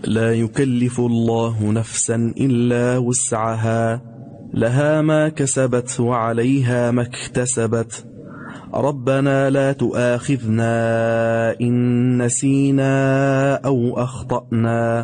لا يكلف الله نفسا إلا وسعها، لها ما كسبت وعليها ما اكتسبت. ربنا لا تؤاخذنا إن نسينا أو أخطأنا.